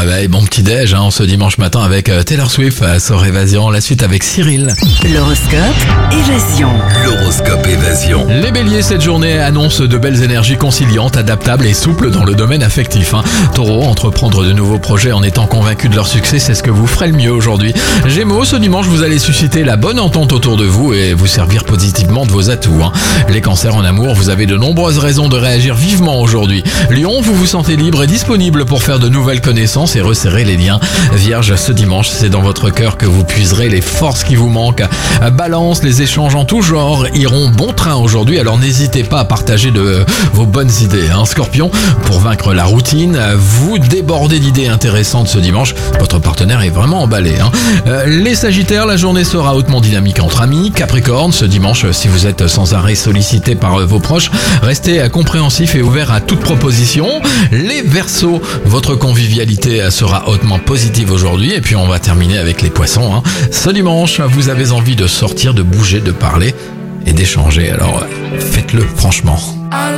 réveil, bon petit déj ce dimanche matin avec Taylor Swift sur Évasion. La suite avec Cyril. L'horoscope Évasion. L'horoscope Évasion. Les béliers, cette journée annonce de belles énergies conciliantes, adaptables et souples dans le domaine affectif. Taureau, entreprendre de nouveaux projets en étant convaincu de leur succès, c'est ce que vous ferez le mieux aujourd'hui. Gémeaux, ce dimanche, vous allez susciter la bonne entente autour de vous et vous servir positivement de vos atouts. Les cancers en amour, vous avez de nombreuses raisons de réagir vivement aujourd'hui. Lion, vous vous sentez libre et disponible pour faire de nouvelles connaissances et resserrer les liens. Vierge, ce dimanche, c'est dans votre cœur que vous puiserez les forces qui vous manquent. Balance, les échanges en tout genre iront bon train aujourd'hui, alors n'hésitez pas à partager de vos bonnes idées. Scorpion, pour vaincre la routine, vous débordez d'idées intéressantes ce dimanche. Votre partenaire est vraiment emballé. Les Sagittaires, la journée sera hautement dynamique entre amis. Capricorne, ce dimanche, si vous êtes sans arrêt sollicité par vos proches, restez compréhensif et ouvert à toute proposition. Les Verseaux, votre convivialité sera hautement positive aujourd'hui. Et puis on va terminer avec les Poissons. Ce dimanche, vous avez envie de sortir, de bouger, de parler et d'échanger. Alors faites-le franchement.